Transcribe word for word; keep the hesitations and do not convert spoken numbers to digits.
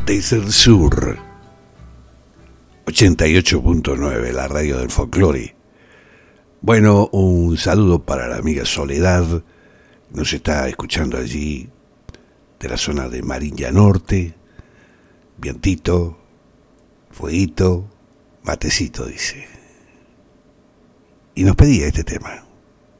Desde el sur, ochenta y ocho punto nueve, la radio del folclore. Bueno, un saludo para la amiga Soledad, nos está escuchando allí de la zona de Mariña Norte. Vientito, fueguito, matecito, dice. Y nos pedía este tema.